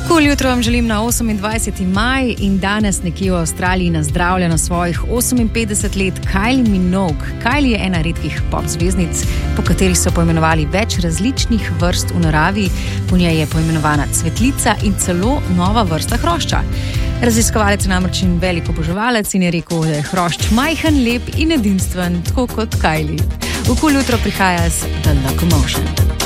Kul jutro vam želim na 28. maj in danes nekje v Avstraliji nazdravlja na svojih 58 let Kylie Minogue. Kylie je ena redkih pop zvezdnic, po katerih so poimenovali več različnih vrst v naravi. Po njej je poimenovana cvetlica in celo nova vrsta hrošča. Raziskovalec je namreč velik oboževalec in je rekel, da je hrošč majhen, lep in edinstven, tako kot Kylie. V Kul jutro prihaja z The Locomotion.